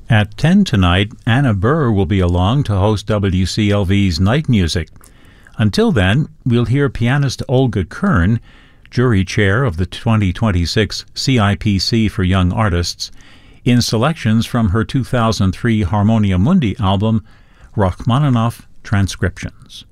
At 10 tonight, Anna Burr will be along to host WCLV's Night Music. Until then, we'll hear pianist Olga Kern, jury chair of the 2026 CIPC for Young Artists, in selections from her 2003 Harmonia Mundi album, Rachmaninoff Transcriptions.